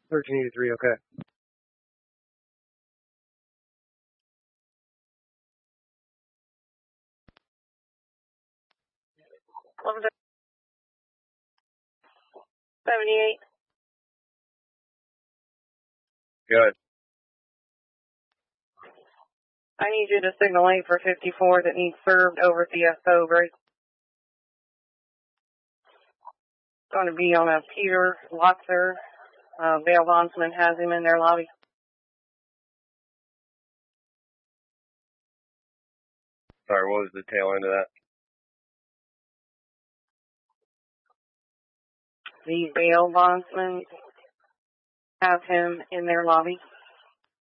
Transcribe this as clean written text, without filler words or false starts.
1383, okay. Level 78. Good. I need you to signal 8 for 54 that needs served over at the SO break. Going to be on a Peter Lotzer. Bail bondsman has him in their lobby. Sorry, what was the tail end of that? The bail bondsman have him in their lobby.